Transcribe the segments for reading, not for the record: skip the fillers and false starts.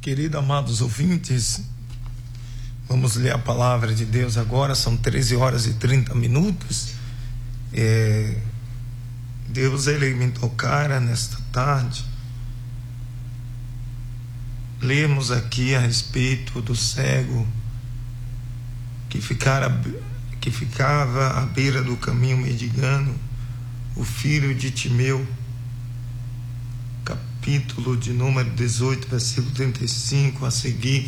Queridos, amados ouvintes, vamos ler a palavra de Deus agora. São 13h30. Deus, Ele me tocara nesta tarde. Lemos aqui a respeito do cego que ficava à beira do caminho mendigando, o filho de Timeu, capítulo de número 18, versículo 35 a seguir.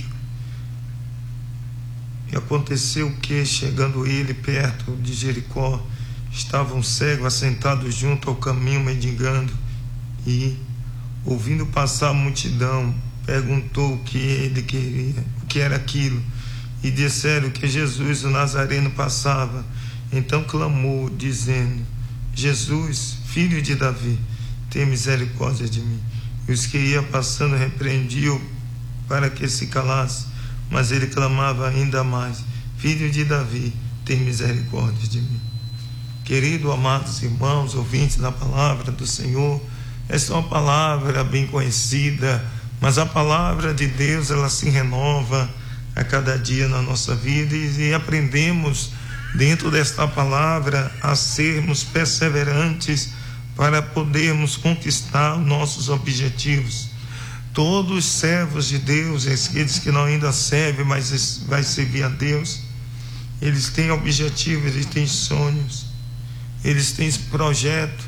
E aconteceu que, chegando ele perto de Jericó, estava um cego assentado junto ao caminho mendigando, e, ouvindo passar a multidão, perguntou o que ele queria, o que era aquilo, e disseram que Jesus o Nazareno passava. Então clamou, dizendo: Jesus, filho de Davi, tem misericórdia de mim. E os que iam passando repreendiam para que se calasse, mas ele clamava ainda mais: Filho de Davi, tem misericórdia de mim. Queridos, amados irmãos, ouvintes da palavra do Senhor, esta é uma palavra bem conhecida, mas a palavra de Deus, ela se renova a cada dia na nossa vida, e aprendemos dentro desta palavra a sermos perseverantes para podermos conquistar nossos objetivos. Todos os servos de Deus, aqueles que não ainda servem, mas vai servir a Deus, eles têm objetivos, eles têm sonhos, eles têm esse projeto,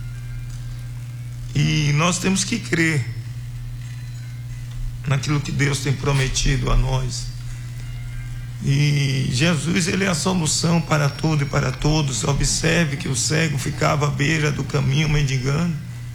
e nós temos que crer naquilo que Deus tem prometido a nós. E Jesus, ele é a solução para tudo e para todos. Observe que o cego ficava à beira do caminho mendigando,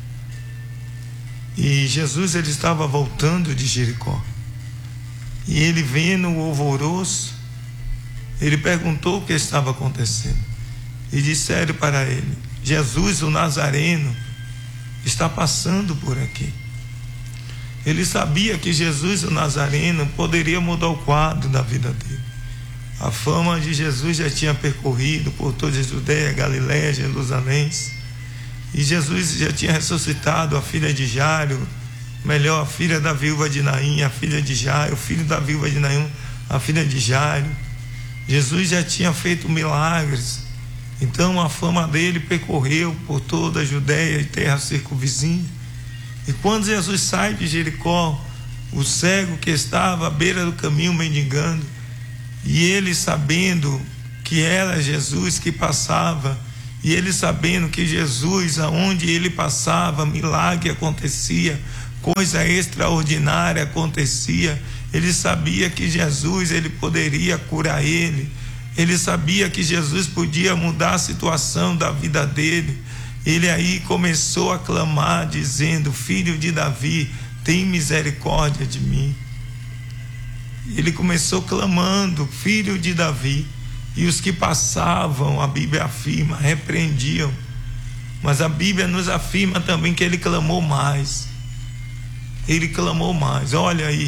e Jesus, ele estava voltando de Jericó, e ele, vendo o alvoroço, ele perguntou o que estava acontecendo, e disseram para ele: Jesus o Nazareno está passando por aqui. Ele sabia que Jesus o Nazareno poderia mudar o quadro da vida dele. A fama de Jesus já tinha percorrido por toda a Judeia, Galiléia, Jerusalém, e Jesus já tinha ressuscitado a filha de Jairo, melhor, a filha da viúva de Naim, a filha de Jairo, o filho da viúva de Naim, a filha de Jairo. Jesus já tinha feito milagres, então a fama dele percorreu por toda a Judeia e terra circunvizinha. E quando Jesus sai de Jericó, o cego que estava à beira do caminho mendigando, e ele sabendo que era Jesus que passava, e ele sabendo que Jesus, aonde ele passava, milagre acontecia, coisa extraordinária acontecia. Ele sabia que Jesus, ele poderia curar ele sabia que Jesus podia mudar a situação da vida dele. Ele aí começou a clamar, dizendo: Filho de Davi, tem misericórdia de mim. Ele começou clamando: Filho de Davi. E os que passavam, a Bíblia afirma, repreendiam. Mas a Bíblia nos afirma também que ele clamou mais. Ele clamou mais. Olha aí.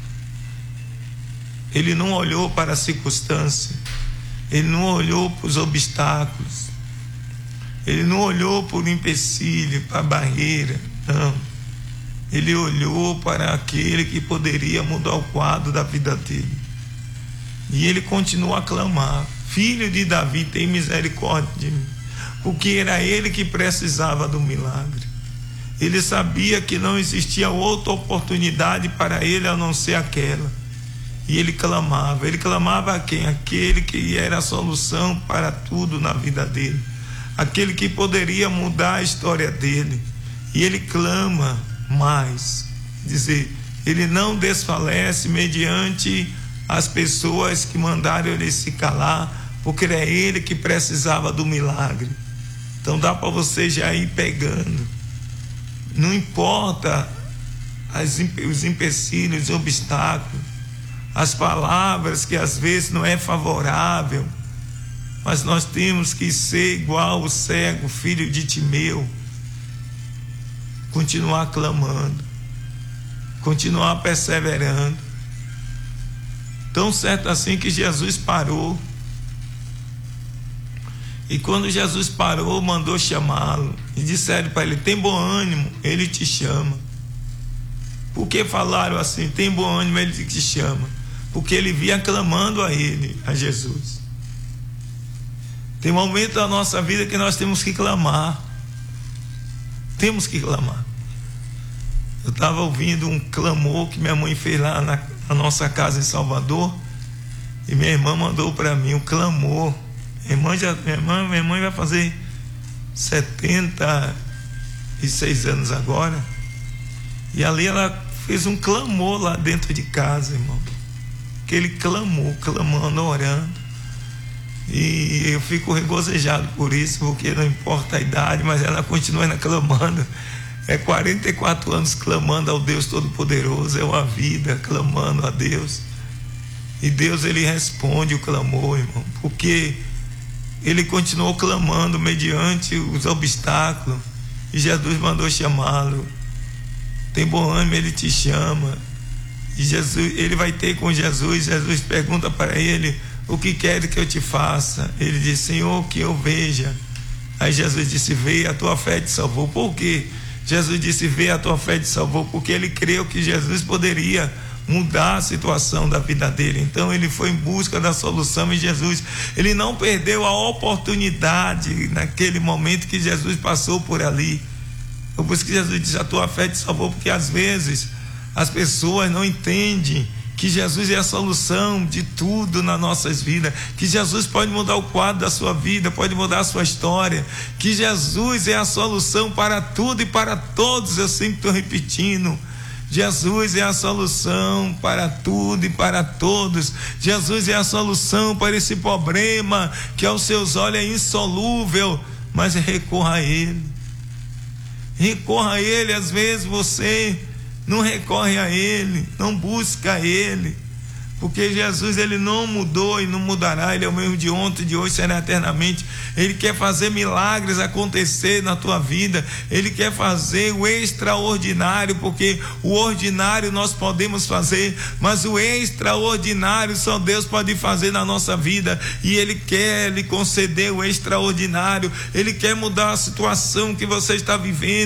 Ele não olhou para a circunstância. Ele não olhou para os obstáculos. Ele não olhou para o empecilho, para a barreira. Não. Ele olhou para aquele que poderia mudar o quadro da vida dele. E ele continuou a clamar: Filho de Davi, tem misericórdia de mim. Porque era ele que precisava do milagre. Ele sabia que não existia outra oportunidade para ele a não ser aquela. E ele clamava. Ele clamava a quem? Aquele que era a solução para tudo na vida dele. Aquele que poderia mudar a história dele. E ele clama mais. Dizer, ele não desfalece mediante as pessoas que mandaram ele se calar, porque era ele que precisava do milagre. Então dá para você já ir pegando. Não importa os empecilhos, os obstáculos, as palavras que às vezes não é favorável, mas nós temos que ser igual o cego, filho de Timeu, continuar clamando, continuar perseverando. Tão certo assim que Jesus parou, e quando Jesus parou, mandou chamá-lo, e disseram para ele: tem bom ânimo, ele te chama. Por que falaram assim? Tem bom ânimo, ele te chama. Porque ele vinha clamando a ele, a Jesus. Tem momento da nossa vida que nós temos que clamar. Temos que clamar. Eu estava ouvindo um clamor que minha mãe fez lá na nossa casa em Salvador. E minha irmã mandou para mim um clamor. Minha mãe vai fazer 76 anos agora. E ali ela fez um clamor lá dentro de casa, irmão. Aquele clamor, clamando, orando. E eu fico regozijado por isso, porque não importa a idade, mas ela continua ainda clamando. É 44 anos clamando ao Deus Todo-Poderoso. É uma vida clamando a Deus. E Deus, ele responde o clamor, irmão, porque ele continuou clamando mediante os obstáculos. E Jesus mandou chamá-lo. Tem bom ânimo, ele te chama. E Jesus, ele vai ter com Jesus. Jesus pergunta para ele: o que quer que eu te faça? Ele diz: Senhor, que eu veja. Aí Jesus disse: veio, a tua fé te salvou. Por quê? Jesus disse: veio, a tua fé te salvou, porque ele creu que Jesus poderia mudar a situação da vida dele. Então ele foi em busca da solução em Jesus. Ele não perdeu a oportunidade naquele momento que Jesus passou por ali. Por isso que Jesus disse: a tua fé te salvou, porque às vezes as pessoas não entendem que Jesus é a solução de tudo nas nossas vidas, que Jesus pode mudar o quadro da sua vida, pode mudar a sua história, que Jesus é a solução para tudo e para todos. Eu sempre estou repetindo: Jesus é a solução para tudo e para todos. Jesus é a solução para esse problema que aos seus olhos é insolúvel, mas recorra a Ele. Recorra a Ele. Às vezes você não recorre a Ele, não busca a Ele, porque Jesus, ele não mudou e não mudará. Ele é o mesmo de ontem, de hoje, será eternamente. Ele quer fazer milagres acontecer na tua vida. Ele quer fazer o extraordinário, porque o ordinário nós podemos fazer, mas o extraordinário só Deus pode fazer na nossa vida. E Ele quer lhe conceder o extraordinário. Ele quer mudar a situação que você está vivendo.